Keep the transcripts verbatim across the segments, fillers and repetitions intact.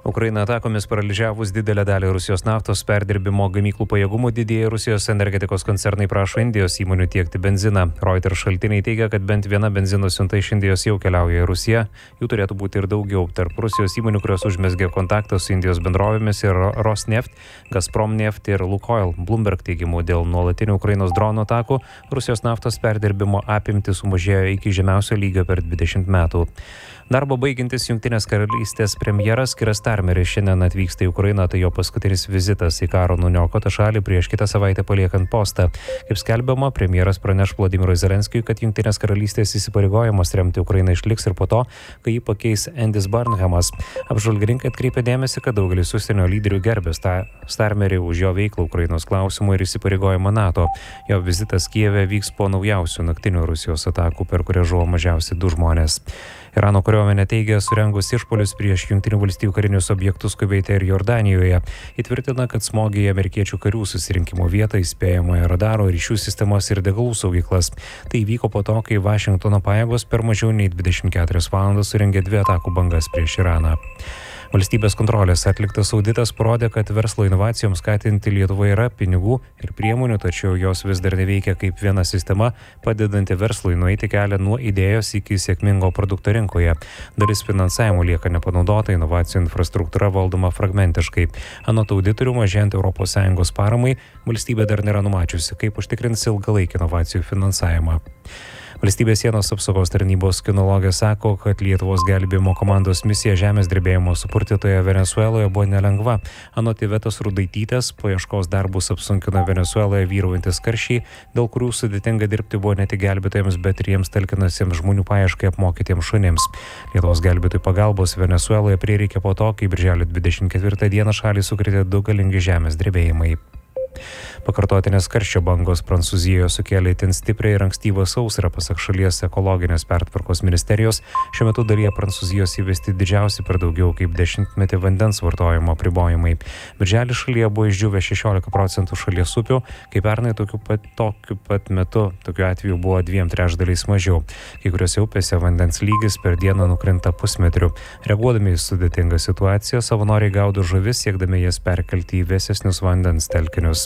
Ukraina atakomis paralyžiavus didelę dalį Rusijos naftos perdirbimo gamyklų pajėgumų didėja Rusijos energetikos koncernai prašo Indijos įmonių tiekti benziną. Reuters šaltiniai teigia, kad bent viena benzino siunta iš Indijos jau keliauja į Rusiją, jų turėtų būti ir daugiau. Tarp Rusijos įmonių, kurios užmezgė kontaktą su Indijos bendrovėmis, yra Rosneft, Gazpromneft ir Lukoil. Bloomberg teigimu, dėl nuolatinių Ukrainos dronų atakų Rusijos naftos perdirbimo apimtis sumažėjo iki žemiausio lygio per dvidešimt metų. Darbą baigiantis Jungtinės karalystės premjeras Keir Starmeris šiandien atvyksta į Ukrainą, tai jo paskutinis vizitas į karo nuniokotą šalį prieš kitą savaitę paliekant postą. Kaip skelbiama, premjeras praneš Vladimirui Zelenskiui, kad Jungtinės karalystės įsipareigojimas remti Ukrainą išliks ir po to, kai jį pakeis Andys Burnhamas. Apžvalgininkai atkreipė dėmesį, kad daugelis užsienio lyderių gerbė Starmerį už jo veiklą Ukrainos klausimų ir įsipareigojimą NATO. Jo vizitas Kijeve vyks po naujausių naktinių Rusijos atakų, per kurias žuvo mažiausiai du žmonės. Irano kariuomenė teigia surengus išpuolius prieš Jungtinių valstijų karinius objektus Kuveite ir Jordanijoje. Įtvirtina, kad smogė į amerikiečių karių susirinkimo vietą, įspėjamojo radaro, ryšių sistemas ir degalų saugyklas. Tai įvyko po to, kai Vašingtono pajėgos per mažiau nei dvidešimt keturias valandas surengė dvi atakų bangas prieš Iraną. Valstybės kontrolės atliktas auditas parodė, kad verslo inovacijoms skatinti Lietuvoje yra pinigų ir priemonių, tačiau jos vis dar neveikia kaip viena sistema, padedanti verslui nueiti kelią nuo idėjos iki sėkmingo produkto rinkoje. Dalis finansavimo lieka nepanaudota, inovacijų infrastruktūra valdoma fragmentiškai. Anot auditorių, mažėjant Europos Sąjungos paramai, valstybė dar nėra numačiusi, kaip užtikrins ilgalaikį inovacijų finansavimą. Valstybės sienos apsaugos tarnybos kinologė sako, kad Lietuvos gelbėjimo komandos misija žemės drebėjimo supurtytoje Venesueloje buvo nelengva. Anot Ivetos Rudaitytės, paieškos darbus apsunkino Venesueloje vyraujantis karščiai, dėl kurių sudėtinga dirbti buvo ne tik gelbėtojams, bet ir jiems talkinusiems žmonių paieškai apmokytiems šunims. Lietuvos gelbėtojų pagalbos Venesueloje prireikė po to, kai birželio dvidešimt ketvirtą dieną šalį sukrėtė du galingi žemės drebėjimai. Pakartotinės karščio bangos Prancūzijoje sukėlė itin stiprią ir ankstyvą sausrą, pasak šalies ekologinės pertvarkos ministerijos. Šiuo metu dalyje Prancūzijos įvesti didžiausi per daugiau kaip dešimtmetį vandens vartojimo apribojimai. Birželį šalyje buvo išdžiūvę šešiolika procentų šalies upių, kai pernai tokiu pat, tokiu pat metu tokiu atveju buvo dviem trečdaliais mažiau. Kai kuriuose upėse vandens lygis per dieną nukrinta pusmetriu. Reaguodami į sudėtingą situaciją, savanoriai gaudo žuvis, siekdami jas perkelti į vėsesnius vandens telkinius.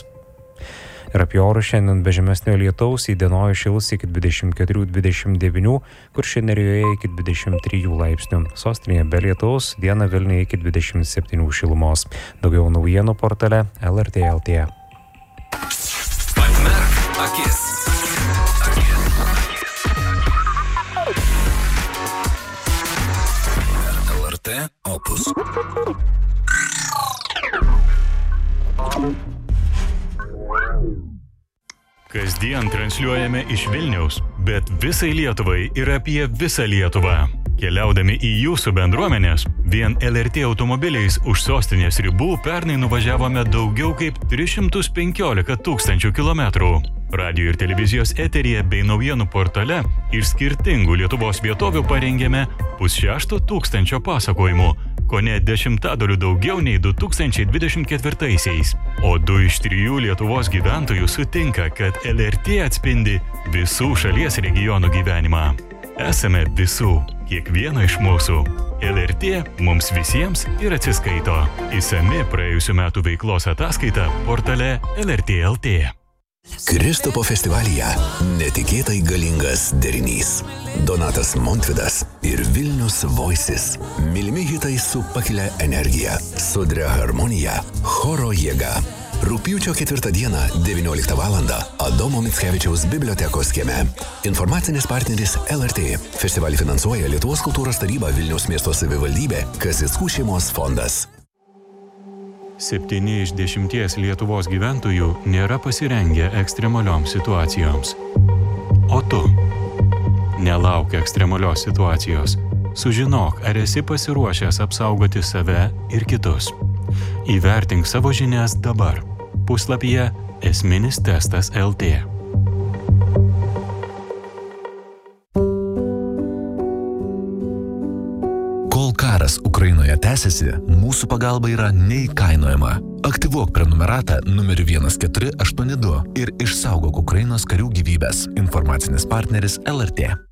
Ir apie orus šiandien be žemesnio lietaus įdienojus šils iki dvidešimt keturių dvidešimt devynių, Kuršių nerijoje iki dvidešimt trijų laipsnių. Sostinėje be lietaus, dieną Vilniuje iki dvidešimt septynių šilumos. Daugiau naujienų portale L R T L T. Atmerk akis. L R T Opus. Kasdien transliuojame iš Vilniaus, bet visai Lietuvai ir apie visą Lietuvą. Keliaudami į jūsų bendruomenės, vien L R T automobiliais už sostinės ribų pernai nuvažiavome daugiau kaip tris šimtus penkiolika tūkstančių kilometrų. Radio ir televizijos eteryje bei naujienų portale iš skirtingų Lietuvos vietovių parengėme pusšešto tūkstančio pasakojimų, kone dešimtadaliu daugiau nei du tūkstančiai dvidešimt ketvirtaisiais. O du iš trijų Lietuvos gyventojų sutinka, kad L R T atspindi visų šalies regionų gyvenimą. Esame visų, kiekvieno iš mūsų. L R T mums visiems ir atsiskaito. Išsami praėjusių metų veiklos ataskaita portale L R T L T. Kristupo festivalyje netikėtai galingas derinys. Donatas Montvydas ir Vilnius Voices. Mylimi hitai su pakilia energija, sodria harmonija, choro jėga. Rugpjūčio ketvirtą dieną, devynioliktą valandą, Adomo Mickevičiaus bibliotekos kieme. Informacinis partneris L R T. Festivalį finansuoja Lietuvos kultūros taryba, Vilniaus miesto savivaldybė, Kasickų šeimos fondas. Septyni iš dešimties Lietuvos gyventojų nėra pasirengę ekstremalioms situacijoms. O tu? Nelauk ekstremalios situacijos. Sužinok, ar esi pasiruošęs apsaugoti save ir kitus. Įvertink savo žinias dabar. Puslapyje Esminis testas L T. Kol karas Ukrainoje tęsiasi, mūsų pagalba yra neįkainojama. Aktyvuok prenumeratą numeriu vienas keturi aštuoni du ir išsaugok Ukrainos karių gyvybes. Informacinis partneris L R T.